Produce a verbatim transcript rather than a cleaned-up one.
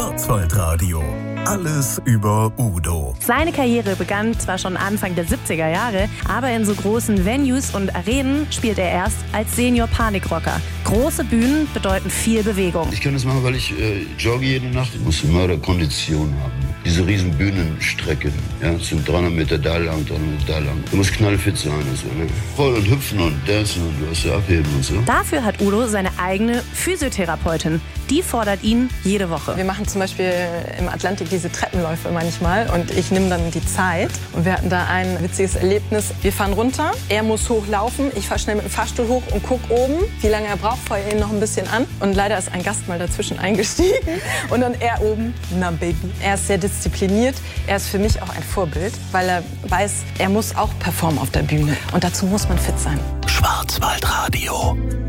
Schwarzwaldradio. Alles über Udo. Seine Karriere begann zwar schon Anfang der siebziger Jahre, aber in so großen Venues und Arenen spielt er erst als Senior-Panikrocker. Große Bühnen bedeuten viel Bewegung. Ich kann das machen, weil ich äh, jogge jede Nacht. Ich muss Mörderkondition haben. Diese riesen Bühnenstrecken, ja, sind dreihundert Meter da lang, dreihundert Meter da lang. Du musst knallfit sein. Also, ne? Voll und hüpfen und dancen und du hast ja abheben und so. Dafür hat Udo seine eigene Physiotherapeutin. Die fordert ihn jede Woche. Wir machen zum Beispiel im Atlantik diese Treppenläufe manchmal und ich nehme dann die Zeit. Und wir hatten da ein witziges Erlebnis. Wir fahren runter, er muss hochlaufen, ich fahre schnell mit dem Fahrstuhl hoch und gucke oben, wie lange er braucht, feuer ihn noch ein bisschen an. Und leider ist ein Gast mal dazwischen eingestiegen und dann er oben, na Baby. Er ist sehr diszipliniert, er ist für mich auch ein Vorbild, weil er weiß, er muss auch performen auf der Bühne und dazu muss man fit sein. Schwarzwaldradio.